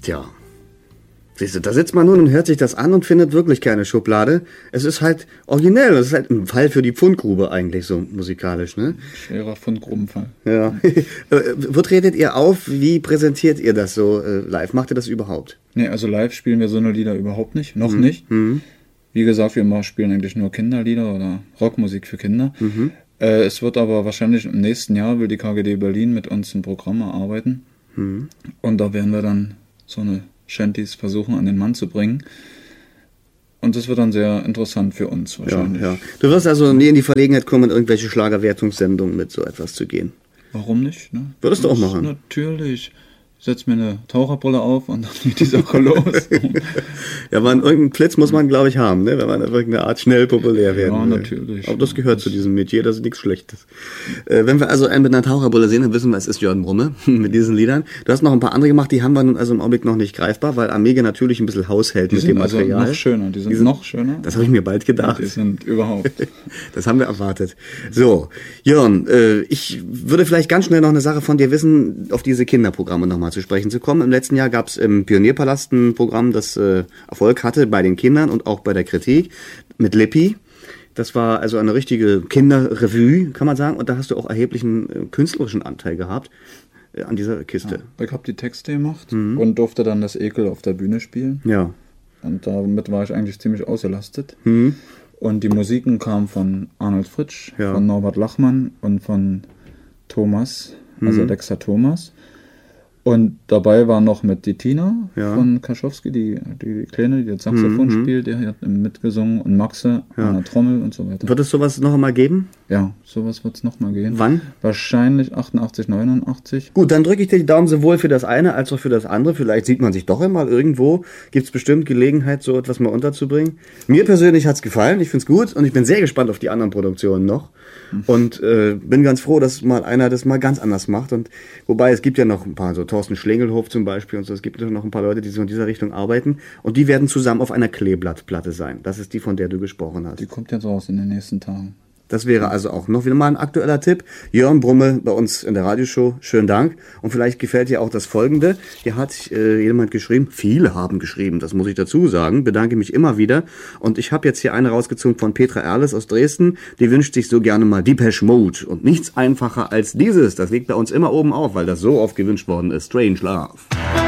Tja. Siehst du, da sitzt man nun und hört sich das an und findet wirklich keine Schublade. Es ist halt originell. Es ist halt ein Fall für die Pfundgrube eigentlich, so musikalisch, ne? Schwerer Pfundgrubenfall. Ja. Wo tretet ihr auf? Wie präsentiert ihr das so live? Macht ihr das überhaupt? Nee, also live spielen wir so eine Lieder überhaupt nicht. Noch nicht. Mhm. Wie gesagt, wir spielen eigentlich nur Kinderlieder oder Rockmusik für Kinder. Mhm. Es wird aber wahrscheinlich im nächsten Jahr, will die KGD Berlin mit uns ein Programm erarbeiten. Mhm. Und da werden wir dann so eine Shanties versuchen an den Mann zu bringen. Und das wird dann sehr interessant für uns wahrscheinlich. Ja. Du wirst also nie in die Verlegenheit kommen, in irgendwelche Schlagerwertungssendungen mit so etwas zu gehen. Warum nicht? Ne? Würdest du auch machen? Natürlich. Ich setze mir eine Taucherbrille auf und dann geht die Sache los. Ja, irgendeinen Blitz muss man, glaube ich, haben, ne? Wenn man auf irgendeine Art schnell populär werden will. Ja, natürlich. Aber das gehört zu diesem Metier, das ist nichts Schlechtes. Wenn wir also einen mit einer Taucherbrille sehen, dann wissen wir, es ist Jörn Brumme mit diesen Liedern. Du hast noch ein paar andere gemacht, die haben wir nun also im Augenblick noch nicht greifbar, weil Amiga natürlich ein bisschen haushält mit dem Material. Die sind noch schöner. Die sind noch schöner. Das habe ich mir bald gedacht. Ja, die sind überhaupt. Das haben wir erwartet. So, Jörn, ich würde vielleicht ganz schnell noch eine Sache von dir wissen, auf diese Kinderprogramme nochmal zu sprechen zu kommen. Im letzten Jahr gab es im Pionierpalast ein Programm, das Erfolg hatte bei den Kindern und auch bei der Kritik mit Lippi. Das war also eine richtige Kinderrevue, kann man sagen. Und da hast du auch erheblichen künstlerischen Anteil gehabt an dieser Kiste. Ja, ich habe die Texte gemacht und durfte dann das Ekel auf der Bühne spielen. Ja. Und damit war ich eigentlich ziemlich ausgelastet. Mhm. Und die Musiken kamen von Arnold Fritsch, Ja. von Norbert Lachmann und von Thomas, also Dexter Thomas. Und dabei war noch mit die Tina von Kaschowski, die Kleine, die das Saxophon spielt, die hat mitgesungen, und Maxe an der Trommel und so weiter. Wird es sowas noch einmal geben? Ja, sowas wird es nochmal gehen. Wann? Wahrscheinlich 88, 89. Gut, dann drücke ich dir die Daumen sowohl für das eine als auch für das andere. Vielleicht sieht man sich doch einmal irgendwo. Gibt es bestimmt Gelegenheit, so etwas mal unterzubringen. Mir persönlich hat's gefallen, ich find's gut und ich bin sehr gespannt auf die anderen Produktionen noch. Und bin ganz froh, dass mal einer das mal ganz anders macht. Und wobei, es gibt ja noch ein paar, so Thorsten Schlengelhof zum Beispiel und so, es gibt noch ein paar Leute, die so in dieser Richtung arbeiten. Und die werden zusammen auf einer Kleeblattplatte sein. Das ist die, von der du gesprochen hast. Die kommt jetzt raus in den nächsten Tagen. Das wäre also auch noch wieder mal ein aktueller Tipp. Jörn Brumme bei uns in der Radioshow. Schönen Dank. Und vielleicht gefällt dir auch das Folgende. Hier hat jemand geschrieben, viele haben geschrieben, das muss ich dazu sagen, bedanke mich immer wieder. Und ich habe jetzt hier eine rausgezogen von Petra Erles aus Dresden. Die wünscht sich so gerne mal Depeche Mode. Und nichts einfacher als dieses. Das liegt bei uns immer oben auf, weil das so oft gewünscht worden ist. Strange Love.